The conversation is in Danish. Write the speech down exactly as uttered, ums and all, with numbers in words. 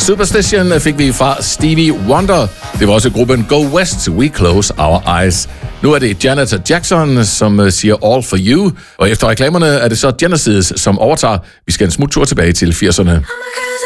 Superstition fik vi fra Stevie Wonder. Det var også gruppen Go West, We Close Our Eyes. Nu er det Janet Jackson, som siger All For You. Og efter reklamerne er det så Genesis, som overtager. Vi skal en smut tur tilbage til firserne.